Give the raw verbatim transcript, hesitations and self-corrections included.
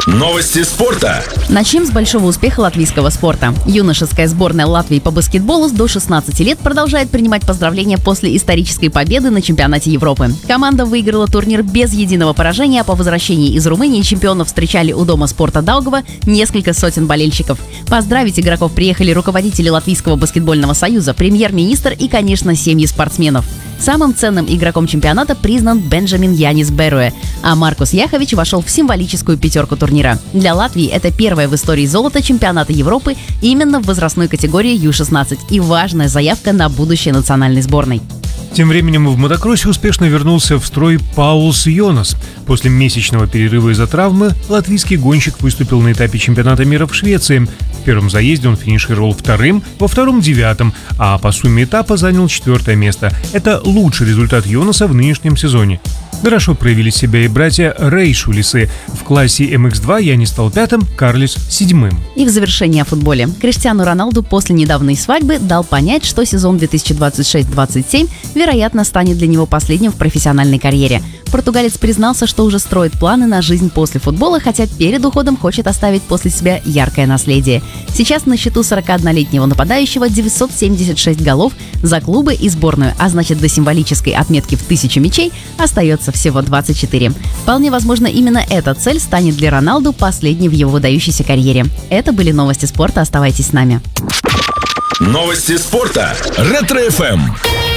Новости спорта. Начнем с большого успеха латвийского спорта. Юношеская сборная Латвии по баскетболу до шестнадцати лет продолжает принимать поздравления после исторической победы на чемпионате Европы. Команда выиграла турнир без единого поражения, а по возвращении из Румынии чемпионов встречали у Дома спорта Даугава несколько сотен болельщиков. Поздравить игроков приехали руководители Латвийского баскетбольного союза, премьер-министр и, конечно, семьи спортсменов. Самым ценным игроком чемпионата признан Бенджамин Янис Беруэ, а Маркус Яхович вошел в символическую пятерку турнира. Для Латвии это первое в истории золото чемпионата Европы именно в возрастной категории ю шестнадцать и важная заявка на будущее национальной сборной. Тем временем в мотокроссе успешно вернулся в строй Паулс Йонас. После месячного перерыва из-за травмы латвийский гонщик выступил на этапе чемпионата мира в Швеции. В первом заезде он финишировал вторым, во втором – девятым, а по сумме этапа занял четвертое место. Это лучший результат Йонаса в нынешнем сезоне. Хорошо проявили себя и братья Рейшулисы. В классе эм икс два Янис стал пятым, Карлис – седьмым. И в завершение о футболе. Криштиану Роналду после недавней свадьбы дал понять, что сезон две тысячи двадцать шесть двадцать семь, вероятно, станет для него последним в профессиональной карьере. Португалец признался, что уже строит планы на жизнь после футбола, хотя перед уходом хочет оставить после себя яркое наследие. Сейчас на счету сорокаоднолетнего нападающего девятьсот семьдесят шесть голов за клубы и сборную, а значит, до символической отметки в тысячу мячей остается всего двадцать четыре. Вполне возможно, именно эта цель станет для Роналду последней в его выдающейся карьере. Это были новости спорта. Оставайтесь с нами. Новости спорта. Ретро-эф эм.